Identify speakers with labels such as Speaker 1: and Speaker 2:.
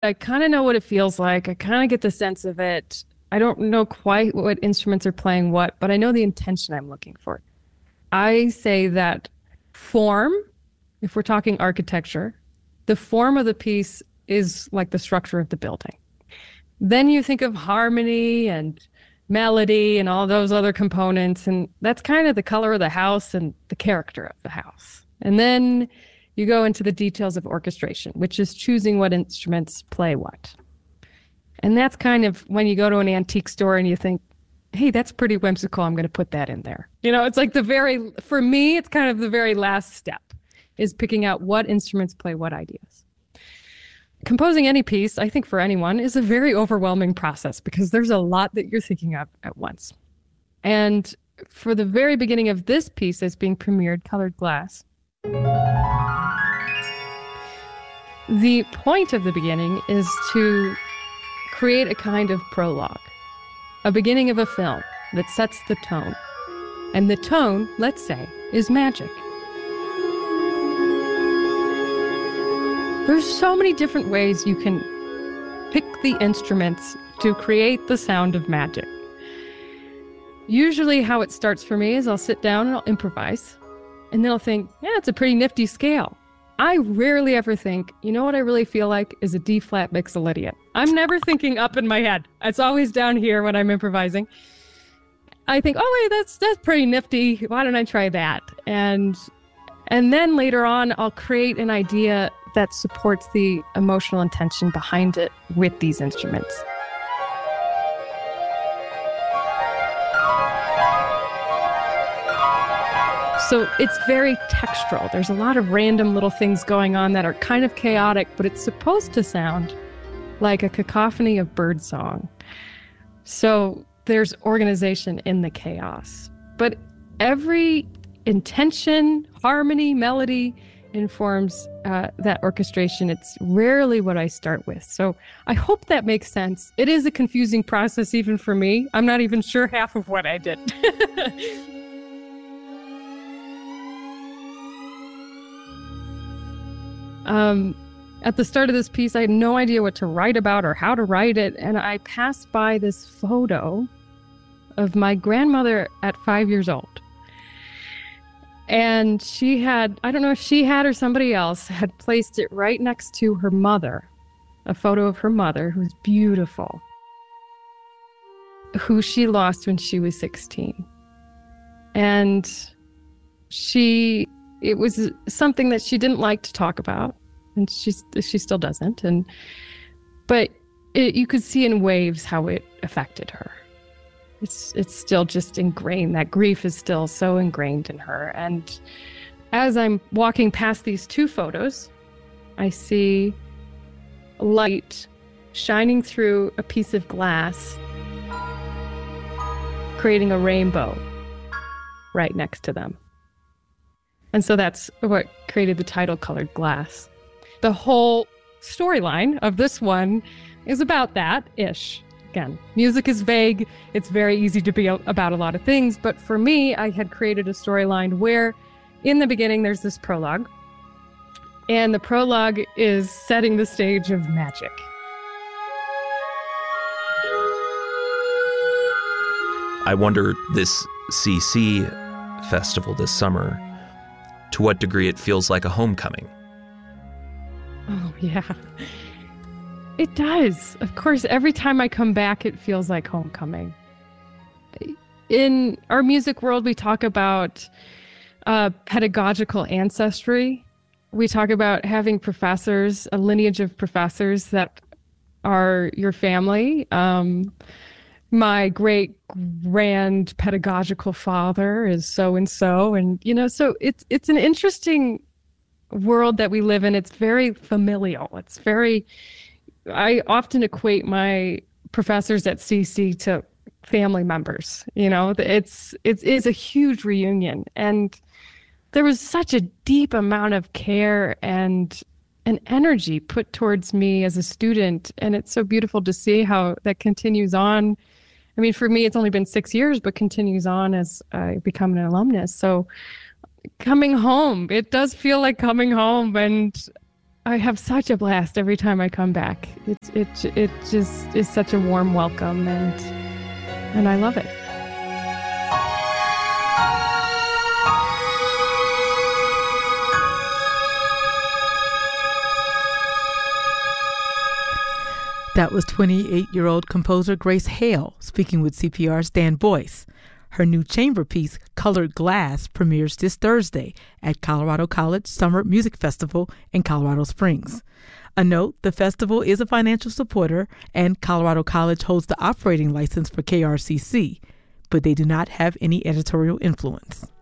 Speaker 1: I kind of know what it feels like. I kind of get the sense of it. I don't know quite what instruments are playing what, but I know the intention I'm looking for. I say that form, if we're talking architecture, the form of the piece is like the structure of the building. Then you think of harmony and melody and all those other components, and that's kind of the color of the house and the character of the house. And then you go into the details of orchestration, which is choosing what instruments play what. And that's kind of when you go to an antique store and you think, hey, that's pretty whimsical. I'm going to put that in there. It's like for me, it's kind of the very last step is picking out what instruments play what ideas. Composing any piece, I think for anyone, is a very overwhelming process because there's a lot that you're thinking of at once. And for the very beginning of this piece that's being premiered, Colored Glass, the point of the beginning is to create a kind of prologue, a beginning of a film that sets the tone. And the tone, let's say, is magic. There's so many different ways you can pick the instruments to create the sound of magic. Usually how it starts for me is I'll sit down and I'll improvise, and then I'll think, yeah, it's a pretty nifty scale. I rarely ever think, you know what I really feel like is a D flat mixolydian. I'm never thinking up in my head. It's always down here when I'm improvising. I think, oh wait, that's pretty nifty. Why don't I try that? And then later on, I'll create an idea that supports the emotional intention behind it with these instruments. So it's very textural. There's a lot of random little things going on that are kind of chaotic, but it's supposed to sound like a cacophony of birdsong. So there's organization in the chaos. But every intention, harmony, melody informs that orchestration. It's rarely what I start with. So I hope that makes sense. It is a confusing process even for me. I'm not even sure half of what I did. At the start of this piece, I had no idea what to write about or how to write it. And I passed by this photo of my grandmother at 5 years old. And she had, I don't know if she had or somebody else, had placed it right next to her mother, a photo of her mother, who's beautiful, who she lost when she was 16. And it was something that she didn't like to talk about, and she still doesn't. But you could see in waves how it affected her. It's still just ingrained. That grief is still so ingrained in her. And as I'm walking past these two photos, I see light shining through a piece of glass, creating a rainbow right next to them. And so that's what created the title Colored Glass. The whole storyline of this one is about that-ish. Again, music is vague. It's very easy to be about a lot of things. But for me, I had created a storyline where in the beginning, there's this prologue. And the prologue is setting the stage of magic.
Speaker 2: I wonder, this CC festival this summer, to what degree it feels like a homecoming.
Speaker 1: Oh, yeah. It does. Of course, every time I come back, it feels like homecoming. In our music world, we talk about pedagogical ancestry. We talk about having professors, a lineage of professors that are your family. My great-grand pedagogical father is so-and-so. And, so it's an interesting world that we live in. It's very familial. I often equate my professors at CC to family members. It's a huge reunion. And there was such a deep amount of care and energy put towards me as a student. And it's so beautiful to see how that continues on. I mean, for me, it's only been 6 years, but continues on as I become an alumnus. So coming home, it does feel like coming home. And I have such a blast every time I come back. It just is such a warm welcome, and I love it.
Speaker 3: That was 28-year-old composer Grace Hale speaking with CPR's Dan Boyce. Her new chamber piece, Colored Glass, premieres this Thursday at Colorado College Summer Music Festival in Colorado Springs. A note, the festival is a financial supporter and Colorado College holds the operating license for KRCC, but they do not have any editorial influence.